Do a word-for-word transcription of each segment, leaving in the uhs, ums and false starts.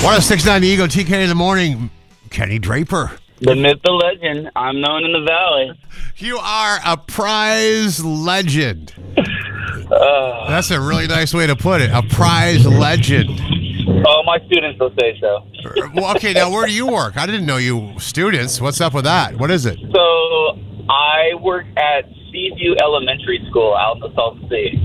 one oh six point nine The Eagle, T K in the morning. Kenny Draper. The myth, the legend. I'm known in the Valley. You are a prize legend. Uh, That's a really nice way to put it. A prize legend. oh, my students will say so. Well, okay, now where do you work? I didn't know you students. What's up with that? What is it? So I work at Seaview Elementary School out in the South Sea.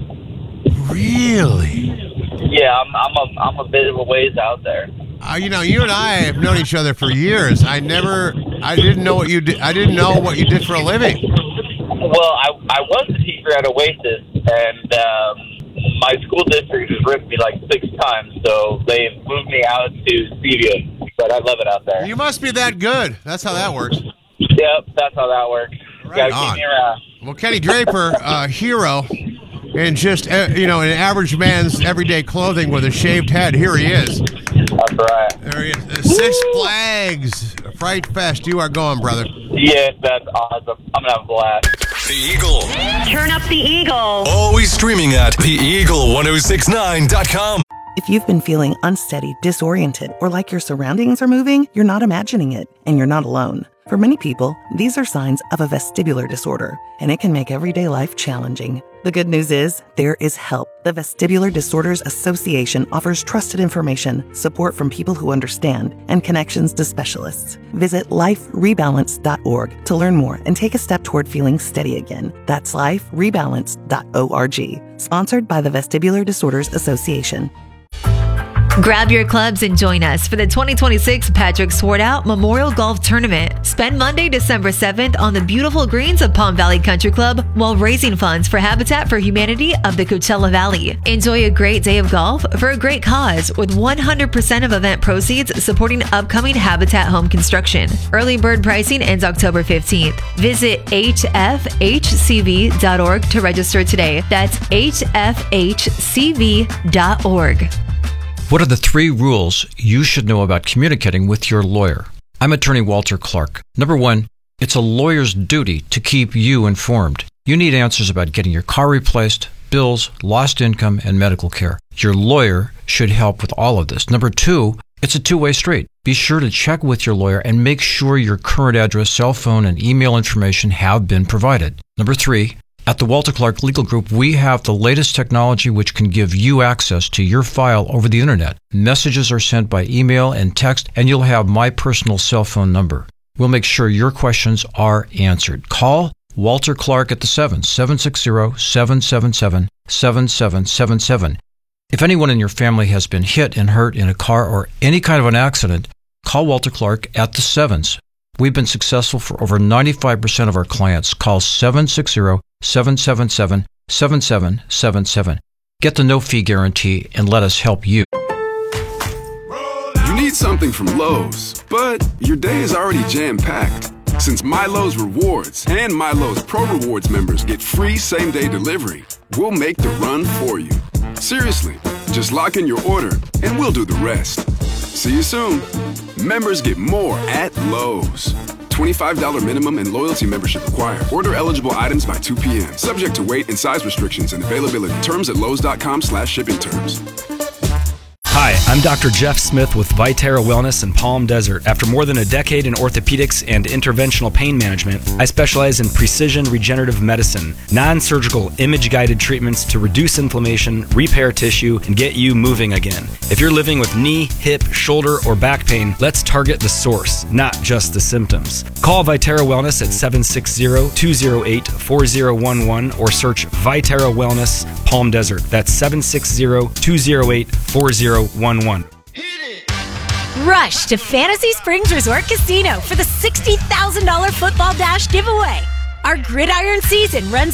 Really? Yeah, I'm I'm a I'm a bit of a ways out there. Uh, you know, you and I have known each other for years. I never, I didn't know what you did. I didn't know what you did for a living. Well, I I was a teacher at Oasis, and um, my school district has ripped me like six times, so they've moved me out to Seaview. But I love it out there. You must be that good. That's how that works. Yep, that's how that works. Right Gotta on. keep me around. Well, Kenny Draper, a hero in just, uh, you know, an average man's everyday clothing with a shaved head. Here he is. That's right. There he is. Uh, Six Flags Fright Fest. You are going, brother. Yes, that's awesome. I'm gonna have a blast. The Eagle. Turn up the Eagle. Always streaming at the eagle ten sixty-nine dot com. If you've been feeling unsteady, disoriented, or like your surroundings are moving, you're not imagining it, and you're not alone. For many people, these are signs of a vestibular disorder, and it can make everyday life challenging. The good news is, there is help. The Vestibular Disorders Association offers trusted information, support from people who understand, and connections to specialists. Visit life rebalance dot org to learn more and take a step toward feeling steady again. That's life rebalance dot org. Sponsored by the Vestibular Disorders Association. Grab your clubs and join us for the twenty twenty-six Patrick Swartout Memorial Golf Tournament. Spend Monday, December seventh on the beautiful greens of Palm Valley Country Club while raising funds for Habitat for Humanity of the Coachella Valley. Enjoy a great day of golf for a great cause with one hundred percent of event proceeds supporting upcoming Habitat home construction. Early bird pricing ends October fifteenth. Visit H F H C V dot org to register today. That's H F H C V dot org. What are the three rules you should know about communicating with your lawyer? I'm attorney Walter Clark. Number one, it's a lawyer's duty to keep you informed. You need answers about getting your car replaced, bills, lost income, and medical care. Your lawyer should help with all of this. Number two, it's a two-way street. Be sure to check with your lawyer and make sure your current address, cell phone, and email information have been provided. Number three, at the Walter Clark Legal Group, we have the latest technology which can give you access to your file over the internet. Messages are sent by email and text, and you'll have my personal cell phone number. We'll make sure your questions are answered. Call Walter Clark at the seven, seven six zero, seven seven seven, seven seven seven seven. If anyone in your family has been hit and hurt in a car or any kind of an accident, call Walter Clark at the sevens. We've been successful for over ninety-five percent of our clients. Call seven six zero, seven seven seven, seven seven seven seven. Get the no-fee guarantee and let us help you. You need something from Lowe's, but your day is already jam-packed. Since MyLowe's Rewards and MyLowe's Pro Rewards members get free same-day delivery, we'll make the run for you. Seriously, just lock in your order and we'll do the rest. See you soon. Members get more at Lowe's. twenty-five dollars minimum and loyalty membership required. Order eligible items by two p.m. Subject to weight and size restrictions and availability. Terms at lowes.com slash shipping terms. Hi, I'm Doctor Jeff Smith with Viterra Wellness in Palm Desert. After more than a decade in orthopedics and interventional pain management, I specialize in precision regenerative medicine, non-surgical image-guided treatments to reduce inflammation, repair tissue, and get you moving again. If you're living with knee, hip, shoulder, or back pain, let's target the source, not just the symptoms. Call Viterra Wellness at seven six zero, two zero eight, four zero one one or search Viterra Wellness Palm Desert. That's seven six zero, two zero eight, four zero one one. Rush to Fantasy Springs Resort Casino for the sixty thousand dollars Football Dash giveaway. Our gridiron season runs